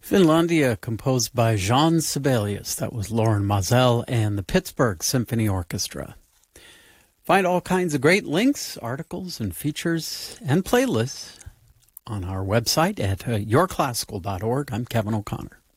Finlandia, composed by Jean Sibelius. That was Lauren Mazel and the Pittsburgh Symphony Orchestra. Find all kinds of great links, articles, and features, and playlists on our website at yourclassical.org. I'm Kevin O'Connor.